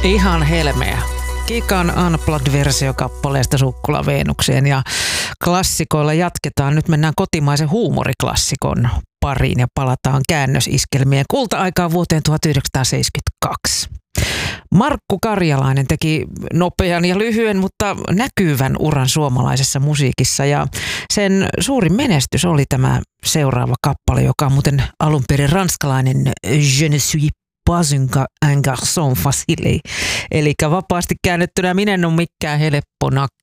Ihan helmeä. Kikan Unplugged-versio kappaleesta Sukkula Veenukseen ja klassikoilla jatketaan. Nyt mennään kotimaisen huumoriklassikon pariin ja palataan käännösiskelmien kulta-aikaan vuoteen 1972. Markku Karjalainen teki nopean ja lyhyen, mutta näkyvän uran suomalaisessa musiikissa ja sen suurin menestys oli tämä seuraava kappale, joka on muuten alun perin ranskalainen Je ne suis pas un garçon facile, eli vapaasti käännettynä minä en ole mikään helppo nakki.